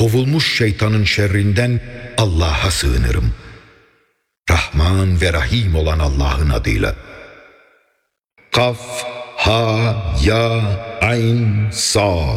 kovulmuş şeytanın şerrinden Allah'a sığınırım. Rahman ve Rahim olan Allah'ın adıyla. Kaf, ha, ya, ayn, sad.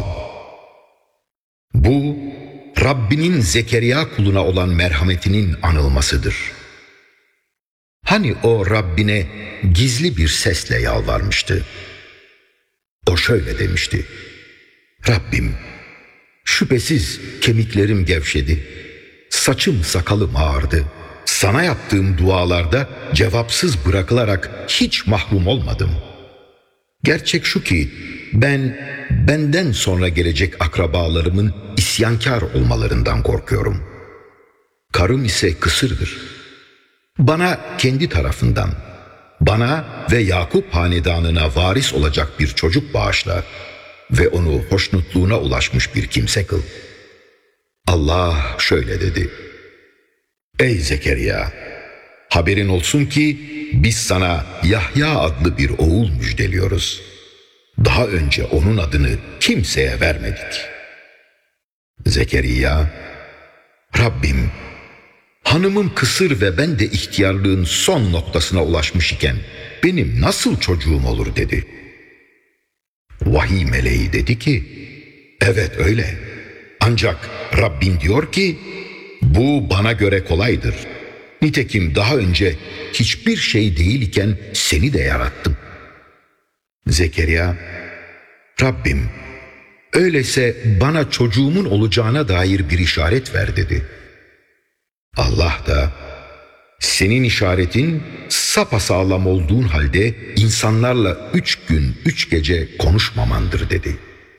Bu, Rabbinin Zekeriya kuluna olan merhametinin anılmasıdır. Hani o Rabbine gizli bir sesle yalvarmıştı. O şöyle demişti: Rabbim, şüphesiz kemiklerim gevşedi, saçım sakalım ağardı. Sana yaptığım dualarda cevapsız bırakılarak hiç mahrum olmadım. Gerçek şu ki benden sonra gelecek akrabalarımın isyankar olmalarından korkuyorum. Karım ise kısırdır. Bana kendi tarafından, bana ve Yakup hanedanına varis olacak bir çocuk bağışla ve onu hoşnutluğuna ulaşmış bir kimse kıl. Allah şöyle dedi: Ey Zekeriya! Haberin olsun ki biz sana Yahya adlı bir oğul müjdeliyoruz. Daha önce onun adını kimseye vermedik. Zekeriya, Rabbim, hanımım kısır ve ben de ihtiyarlığın son noktasına ulaşmış iken benim nasıl çocuğum olur dedi. Vahiy meleği dedi ki, evet öyle. Ancak Rabbim diyor ki, bu bana göre kolaydır. Nitekim daha önce hiçbir şey değil iken seni de yarattım. Zekeriya, Rabbim, öyleyse bana çocuğumun olacağına dair bir işaret ver dedi. Allah da, senin işaretin sapasağlam olduğun halde insanlarla 3 gün 3 gece konuşmamandır dedi.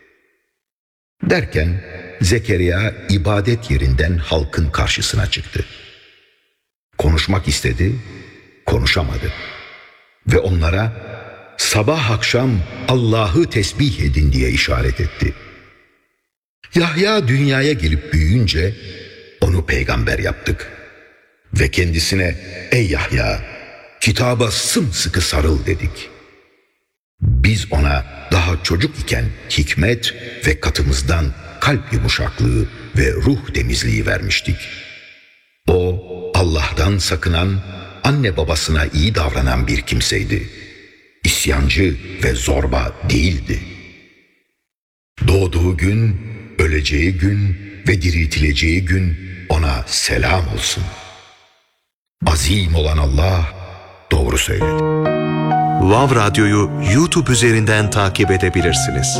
Derken Zekeriya ibadet yerinden halkın karşısına çıktı. Konuşmak istedi, konuşamadı. Ve onlara sabah akşam Allah'ı tesbih edin diye işaret etti. Yahya dünyaya gelip büyüyünce onu peygamber yaptık. Ve kendisine ey Yahya, kitaba sımsıkı sarıl dedik. Biz ona daha çocuk iken hikmet ve katımızdan kalp yumuşaklığı ve ruh temizliği vermiştik. O Allah'tan sakınan, anne babasına iyi davranan bir kimseydi. İsyancı ve zorba değildi. Doğduğu gün, öleceği gün ve diriltileceği gün ona selam olsun. Azim olan Allah doğru söyledi. Vav Radyo'yu YouTube üzerinden takip edebilirsiniz.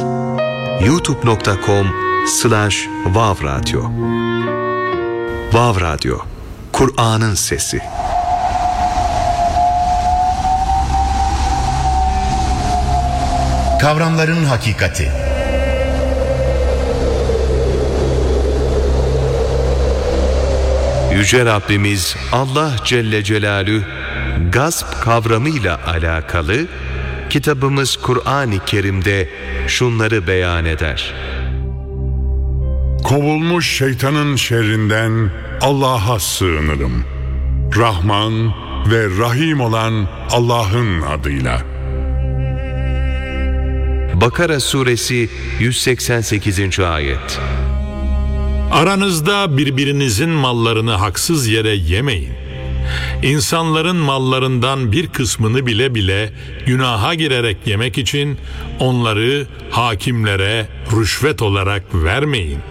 youtube.com/Vav Radyo. Vav Radyo, Kur'an'ın sesi. Kavramların hakikati. Yüce Rabbimiz Allah Celle Celaluhu gasp kavramıyla alakalı kitabımız Kur'an-ı Kerim'de şunları beyan eder. Kovulmuş şeytanın şerrinden Allah'a sığınırım. Rahman ve Rahim olan Allah'ın adıyla. Bakara suresi 188. ayet. Aranızda birbirinizin mallarını haksız yere yemeyin. İnsanların mallarından bir kısmını bile bile günaha girerek yemek için onları hakimlere rüşvet olarak vermeyin.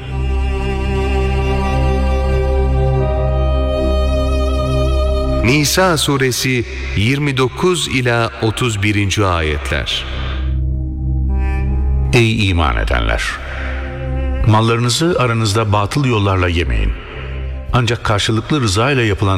Nisa suresi 29 ila 31. ayetler. Ey iman edenler! Mallarınızı aranızda batıl yollarla yemeyin. Ancak karşılıklı rıza ile yapılan